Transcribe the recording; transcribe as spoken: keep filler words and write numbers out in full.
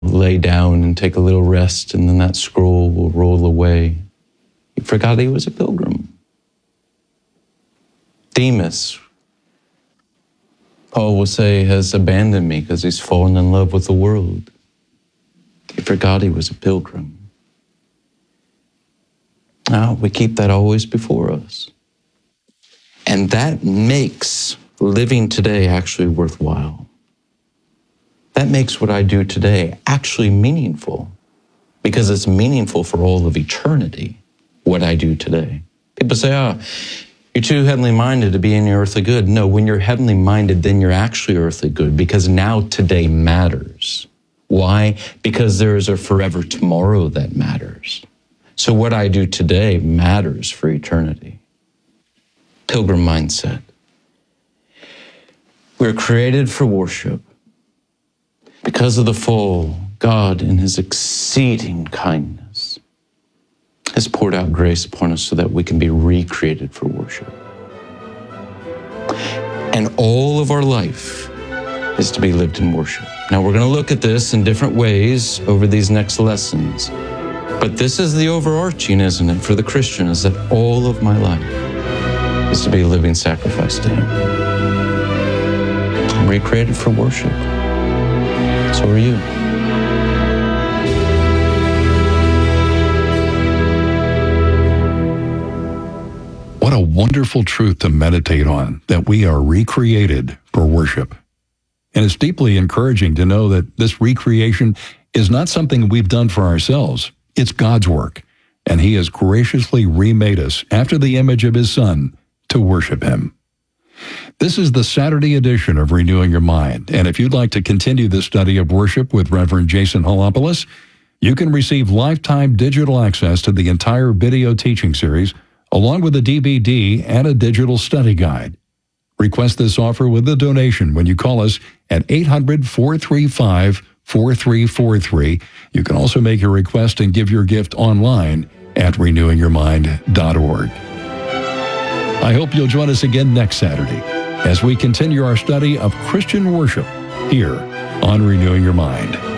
lay down and take a little rest, and then that scroll will roll away. He forgot he was a pilgrim. Demas, Paul will say, has abandoned me because he's fallen in love with the world. He forgot he was a pilgrim. Now, we keep that always before us. And that makes living today actually worthwhile. That makes what I do today actually meaningful, because it's meaningful for all of eternity, what I do today. People say, oh, you're too heavenly minded to be any earthly good. No, when you're heavenly minded, then you're actually earthly good, because now today matters. Why? Because there is a forever tomorrow that matters. So what I do today matters for eternity. Pilgrim mindset. We're created for worship. Because of the fall, God, in his exceeding kindness, has poured out grace upon us so that we can be recreated for worship. And all of our life is to be lived in worship. Now, we're going to look at this in different ways over these next lessons. But this is the overarching, isn't it, for the Christian, is that all of my life is to be a living sacrifice to him. I'm recreated for worship. So are you. What a wonderful truth to meditate on, that we are recreated for worship. And it's deeply encouraging to know that this recreation is not something we've done for ourselves. It's God's work, and he has graciously remade us after the image of his Son to worship him. This is the Saturday edition of Renewing Your Mind, and if you'd like to continue the study of worship with Reverend Jason Holopoulos, you can receive lifetime digital access to the entire video teaching series, along with a D V D and a digital study guide. Request this offer with a donation when you call us at eight hundred, four three five, four three four three. You can also make your request and give your gift online at renewing your mind dot org. I hope you'll join us again next Saturday as we continue our study of Christian worship here on Renewing Your Mind.